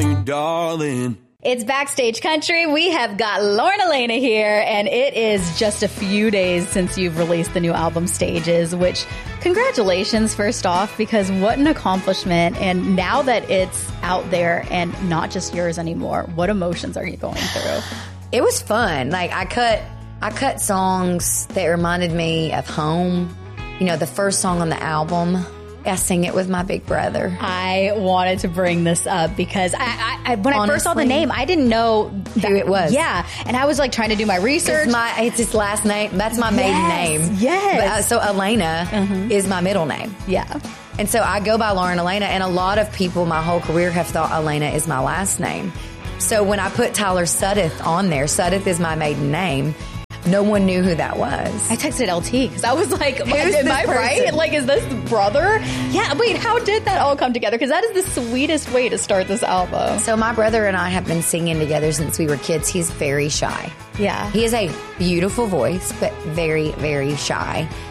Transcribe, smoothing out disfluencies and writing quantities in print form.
call you darling. It's Backstage Country. We have got Lauren Alaina here, and it is just a few days since you've released the new album Stages, which congratulations first off, because what an accomplishment. And now that it's out there and not just yours anymore, what emotions are you going through? It was fun. Like I cut songs that reminded me of home. You know, the first song on the album, I sing it with my big brother. I wanted to bring this up because when I first saw the name, I didn't know who it was. Yeah. And I was like trying to do my research. It's his last name. That's my maiden name. Yes. So Alaina is my middle name. Yeah. And so I go by Lauren Alaina, and a lot of people my whole career have thought Alaina is my last name. So when I put Tyler Sudduth on there, Sudduth is my maiden name. No one knew who that was. I texted LT because I was like, am I person? right? Like, is this the brother? Yeah, wait, how did that all come together? Because that is the sweetest way to start this album. So my brother and I have been singing together since we were kids. He's very shy. Yeah. He has a beautiful voice, but very, very shy.